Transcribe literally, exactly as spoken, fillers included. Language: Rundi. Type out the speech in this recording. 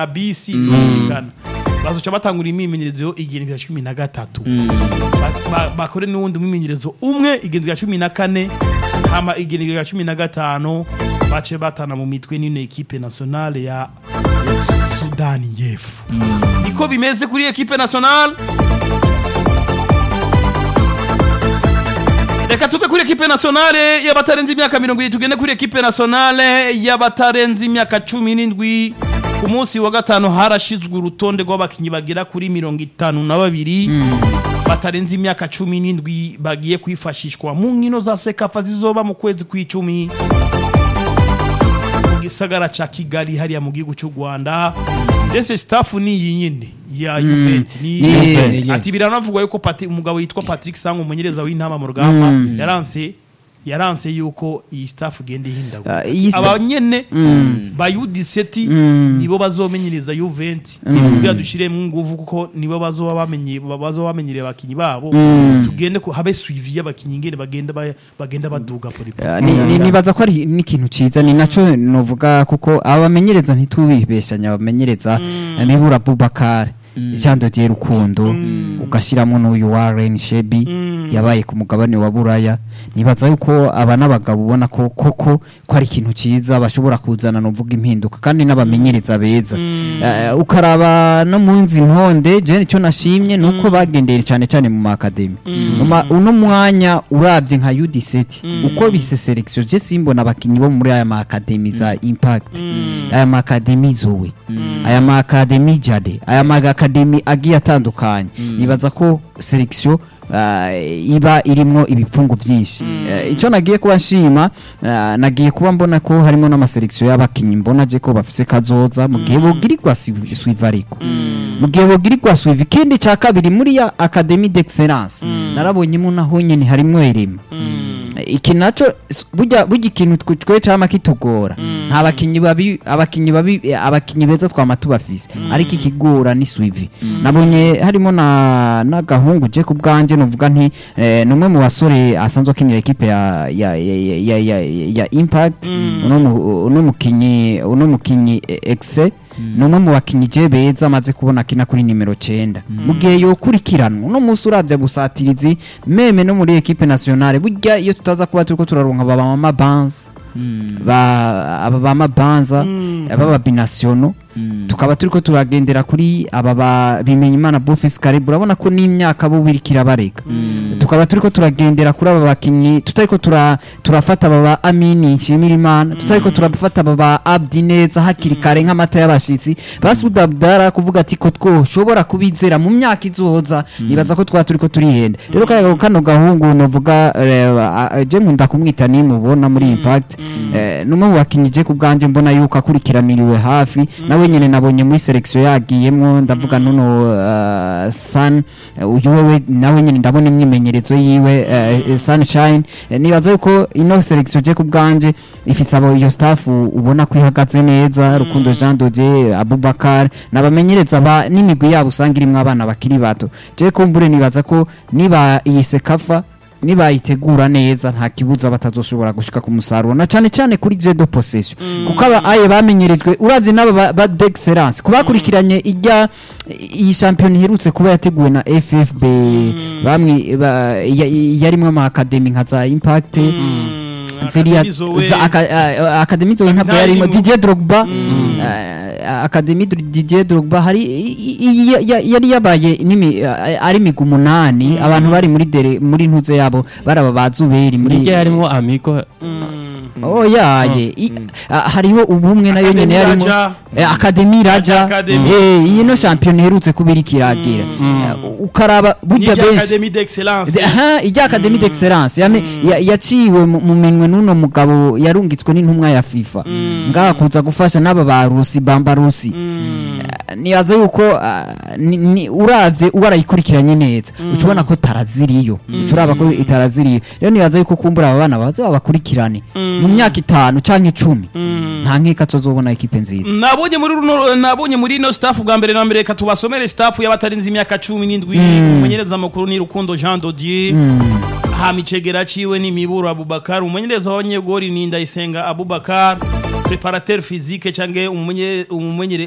abisi bigana bazoca batangura imimenyerezo igenzi ya cumi na gatatu Ba- ba- bakore n'uwundi imimenyerezo umwe igenzi ya cumi na kane hama igenzi ya cumi na gatanu bace batana mu mitwe n'ino equipe nationale ya Sudani y'Epfo niko bimeze kuri equipe nationale. Reka tube kuri equipe nationale y'abatarenze imyaka mirongo itatu tugende kuri equipe nationale y'abatarenze imyaka cumi n'indwi. Ku munsi wa gatanu harashizwe urutonde rw'abakinyi bagera kuri mirongo itanu na babiri batarenze imyaka cumi n'indwi bagiye kwifashishwa mu nkino za Sekafa zizoba mu kwezi kw'icumi mu gisagara ca Kigali hariya mu gihugu cy'u Rwanda. Ndetse staff ni iyi nyine ya Juventus ni Ni- ati biranavugwa yuko Pati umugabo yitwa Patrick Sango umumenyereza w'intama mu rugamba yaranse yaranse yuko iyi staff gende hindagwa Ah, iyi sta- abanyene ba U dix-sept nibo bazomenyereza Juventus kugira dushire mu nguvu kuko nibo bazoba bamenye bazoba bamenyereye abakinyi babo tugende ko habe suivi y'abakinyi ngene bagenda ba- bagenda baduga poli poli. Ah, ni- ni- nibaza ko ari n'ikintu ciza ni naco novuga kuko abamenyereza ntitubibeshanya abamenyereza Mibura Boubacar Ijando de Rukundo ugashiramo n'uyu Warren Shebi yabaye ku mugabane wa Buraya. Nibaza yuko aba n'abagabo ubona ko koko ko ari ikintu ciza bashobora kuzana no vuga impinduka kandi n'abamenyereza beza. Eh, ukaraba no munzi ntonde je nicyo nashimye nuko bagendeye cyane cyane mu academy uno mwanya urabye nka U dix-sept uko bise selection je simbona abakinyi bo muri aya ma academy za Impact aya ma academy zowe aya ma academy jade aya ma academy agiye atandukanye. Nibaza ko selection uh, iba irimo ibipfungu byinshi. Uh, icyo nagiye kuba nshima uh, nagiye kuba mbona ko harimo n'amaselection y'abakinyi mbona je ko bafise kazoza mu gihe bogirirwa suivi ariko mu gihe bogirirwa suivi kindi cya kabiri muri ya Academy d'Excellence narabonye mu naho nyene harimo irema iki naco burya burya ikintu twe cyama kitugora nta bakinyi babi abakinyi babi abakinyi beza twamatu bafise ariko ikigora ni suivi. Nabonye harimo na nagahungu je ku bwanje novuga nti eh, numwe mu basore asanzwe akinira equipe ya ya ya, ya, ya, ya Impact uno mu- uno mukinyi uno mukinyi exe numwe mu bakinyi je beza amaze kubona kina kuri nimero cyenda mu gihe yokurikiranwa uno musi uravye gusatirizi meme no muri equipe nationale burya iyo tutaza kuba turiko turaronka baba mama banz ba aba bama banza aba ba binationaux tukaba turiko turagendera kuri aba ba bimenya Imana Bofis Karibu urabona ko n'imyaka bo birikira barega tukaba turiko turagendera kuri aba bakinyi tutariko tura turafata aba ba Amini Nshimira Imana tutariko turafata aba ba Abdi neza hakiri kare nk'amata y'abashitsi basuda Abdara kuvuga ati ko twoshobora kubizera mu myaka izoza. Nibaza ko twa turiko turihenda rero kaya kano gahungu novuga eh, je nkunda kumwita ni mubona muri Impact eh, numwe mu bakinyi je ku bwanje mbona yuko akurikiraniriwe hafi nawe nyene nabonye muri selection yagiyemwo ndavuga nuno uh, Sun uh, uyu wewe nawe nyene ndabona imyimenyerezo yiwe uh, Sunshine. Eh, nibaza yuko ino selection je ku bwanje ifise abo iyo staff ubona kwihagaze neza Rukundo Jean Dodier Abubakar nabamenyereza ba n'imigwi yabo usangirimwe abana bakiri bato je kumbure nibaza ko niba iyi Sekafa nibayitegura neza nta kibuza batazoshobora gushika ku musaruro na cyane cyane kuri Zedo Possession kuko aba aye bamenyerejwe uravye nabo ba, ba d'excellence kubakurikiranye ijya iyi champion herutse kuba yateguwe na F F B bamwe ba, yarimwe ama academy nka za Impact ziriya za academy zo ntabwo yarimo Didier Drogba Academy Didier Drogba hari yari yabaye nimi ari migu munani abantu bari muri dere muri ntuze yabo baraba bazuberi muri yarimo Amigo oh yaye hariho ubumwe nayo nyene yarimo Academy Raja eh iyi no champion herutse kubiri kiragira ukaraba burya benshi Academy d'Excellence aha ijya Academy d'Excellence yaciwe mu minwe nuno mugabo yarungitswe n'intumwa ya FIFA ngaha kuza gufasha n'aba barusi bambarusi nibaza yuko uravye ubarayikurikiranye neza ucubona ko taraziriyo ucuraba ko itaraziriyo rero nibaza yuko kumbura aba bana baza bakurikirane mu myaka itanu canke icumi nta nkeka tuzobona equipe nziza. Nabonye muri runo nabonye muri no staff bwa mbere na mbere katubasomere staff y'abatarinze imyaka cumi n'indwi umumenyereza makuru ni Rukundo Jean Dodier ha micegera ciwe ni Miburu Abubakar umumenyereza w'abanyegori ni Ndayisenga Abubakar préparateur physique canke umumenyere umumenyere